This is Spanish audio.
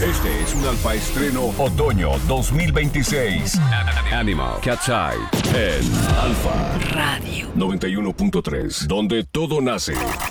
Este es un alfa estreno otoño 2026. Animal Cat's Eye en Alfa Radio 91.3, donde todo nace